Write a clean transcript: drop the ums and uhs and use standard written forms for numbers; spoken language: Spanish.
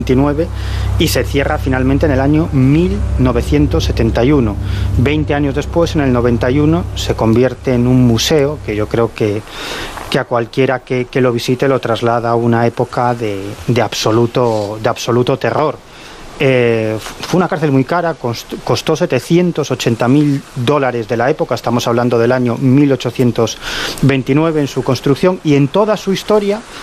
y se cierra finalmente en el año 1971. 20 años después, en el 91, se convierte en un museo que yo creo que a cualquiera que lo visite lo traslada a una época de absoluto terror. Fue una cárcel muy cara, costó $780.000 de la época, estamos hablando del año 1829 en su construcción, y en toda su historia